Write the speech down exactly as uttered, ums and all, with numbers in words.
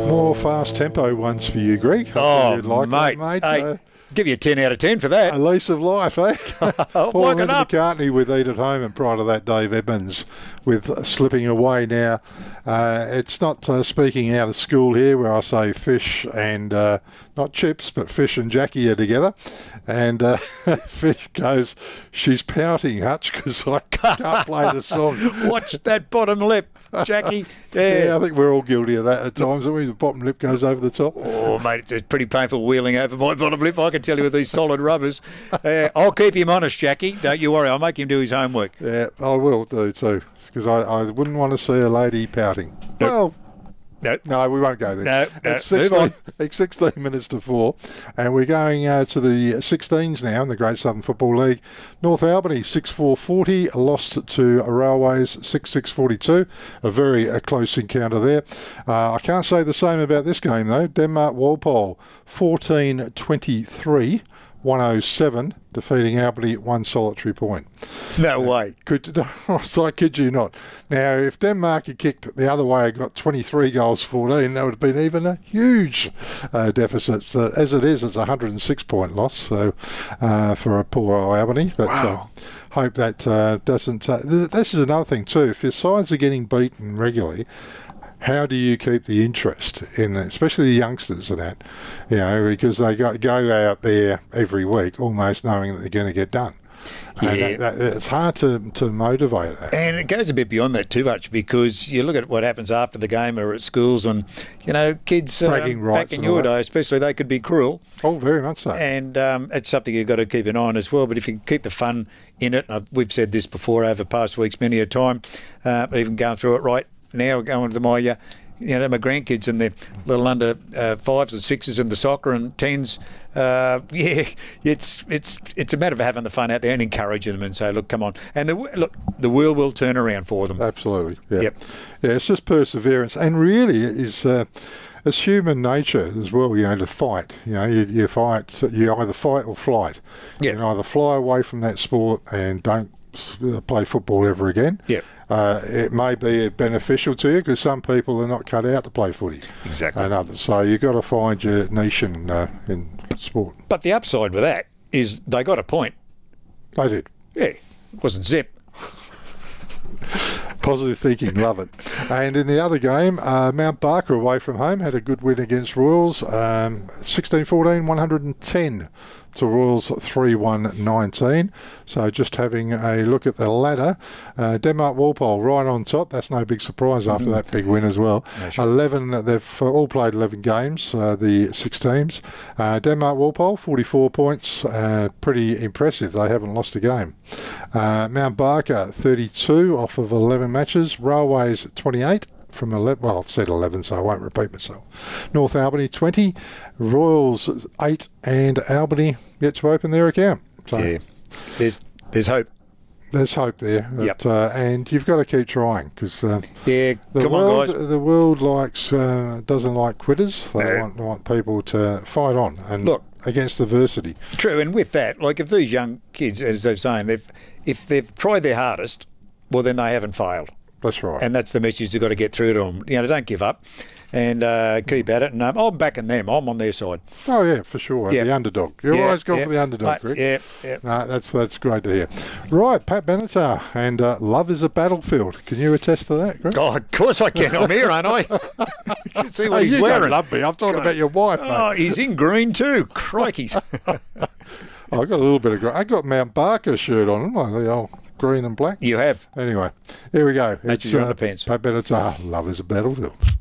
More fast tempo ones for you, Greg. Oh, you'd like mate. that, mate. Hey, Uh, give you a ten out of ten for that. a lease of life, eh? Paul Work it Linda up. McCartney with Eat at Home, and prior to that, Dave Edmonds with Slipping Away. Now, uh, it's not uh, speaking out of school here where I say fish and, uh, not chips, but fish and Jackie are together. And uh, Fish goes, she's pouting, Hutch, because I can't play the song. Watch that bottom lip, Jackie. Yeah. Yeah, I think we're all guilty of that at times. I mean, the bottom lip goes over the top. Oh, mate, it's, it's pretty painful wheeling over my bottom lip, I can tell you, with these solid rubbers. Uh, I'll keep him honest, Jackie. Don't you worry. I'll make him do his homework. Yeah, I will do too, because I, I wouldn't want to see a lady pouting. Well, No. no, we won't go there. No, no, It's move on. sixteen, it's sixteen minutes to four, and we're going uh, to the sixteens now in the Great Southern Football League. North Albany six four forty, lost to Railways six six forty-two. A very uh, close encounter there. Uh, I can't say the same about this game though. Denmark Walpole fourteen twenty-three. one oh seven, defeating Albany at one solitary point. No way. Could, I kid you not. Now, if Denmark had kicked the other way and got twenty-three goals fourteen, that would have been even a huge uh, deficit. So, as it is, it's a one hundred six point loss so uh, for a poor old Albany. But Wow. uh, hope that uh, doesn't... Uh, th- this is another thing too. If your sides are getting beaten regularly, how do you keep the interest in that, especially the youngsters and that, you know, because they go, go out there every week almost knowing that they're going to get done. And Yeah. that, that, it's hard to, to motivate that. And it goes a bit beyond that too much, because you look at what happens after the game or at schools, and, you know, kids Bragging um, rights back in and all your that. day especially, they could be cruel. Oh, very much so. And um, it's something you've got to keep an eye on as well. But if you keep the fun in it, and I've, we've said this before over past weeks many a time, uh, even going through it right now, going to my... Uh, You know, my grandkids and their little under uh, fives and sixes and the soccer and tens. Uh, yeah, it's it's it's a matter of having the fun out there and encouraging them and say, look, come on. And the look, the wheel will turn around for them. Absolutely. Yeah. Yep. Yeah, it's just perseverance. And really, it is uh, it's human nature as well, you know, to fight. You know, you, you fight, you either fight or flight. Yeah. You can either fly away from that sport and don't s- play football ever again. Yeah. Uh, it may be beneficial to you because some people are not cut out to play footy. Exactly. And others. So you've got to find your niche in, uh, in sport. But the upside with that is they got a point. They did. Yeah, it wasn't zip. Positive thinking, love it. And in the other game, uh, Mount Barker away from home had a good win against Royals, um, sixteen fourteen, one hundred ten to Royals three one nineteen. So just having a look at the ladder, uh, Denmark Walpole right on top. That's no big surprise after mm-hmm. that big win as well. No, sure. eleven, they've all played eleven games, uh, the six teams. Uh, Denmark Walpole, forty-four points, uh, pretty impressive. They haven't lost a game. Uh, Mount Barker, thirty-two off of eleven matches. Railways, twenty-eight. From eleven, well, I've said eleven, so I won't repeat myself. North Albany, twenty. Royals, eight. And Albany yet to open their account. So yeah, there's there's hope. There's hope there. That, yep. uh, and you've got to keep trying because uh, yeah, the come world, on, guys. The world likes uh, doesn't like quitters. They no. want, want people to fight on and look against adversity. True, and with that, like if these young kids, as they're saying, they've, if they've tried their hardest, well, then they haven't failed. That's right. And that's the message you've got to get through to them. You know, don't give up and uh, keep at it. And um, I'm backing them. I'm on their side. Oh, yeah, for sure. Yeah. The underdog. You're yeah, always gone yeah. for the underdog, Rick. Yeah, yeah. No, that's, that's great to hear. Right, Pat Benatar and uh, Love is a Battlefield. Can you attest to that, Greg? God, of course I can. I'm here, aren't I? You should see what hey, he's you wearing. Don't love me. I'm talking God. about your wife, mate. Oh, he's in green too. Crikey. oh, I got a little bit of green. I got Mount Barker shirt on, haven't I? The old green and black. You have. Anyway, here we go. That's it's your uh, underpants. Pat Benatar. Love is a Battlefield.